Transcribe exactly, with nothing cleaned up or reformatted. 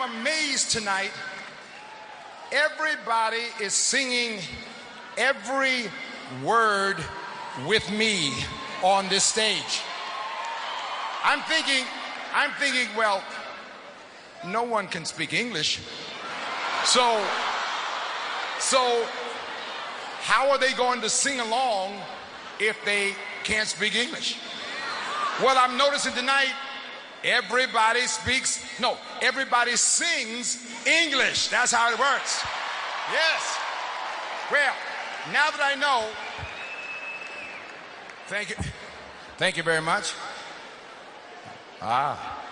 amazed tonight. Everybody is singing every word with me on this stage. I'm thinking, I'm thinking, well, no one can speak English. So, so how are they going to sing along if they can't speak English? Well, I'm noticing tonight, everybody speaks, no, everybody sings English. That's how it works. Yes. Well, now that I know, thank you. Thank you very much. Ah.